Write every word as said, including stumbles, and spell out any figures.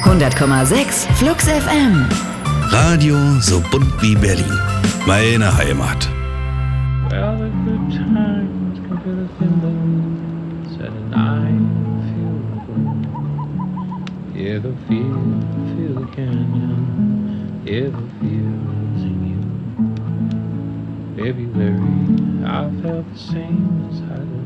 hundert Komma sechs Flux F M. Radio so bunt wie Berlin. Meine Heimat. Well, the good times can fill the windows at a night feel the wind. Yeah, the feel, feel the canyon. Yeah, the feels in you. February, I felt the same as I did.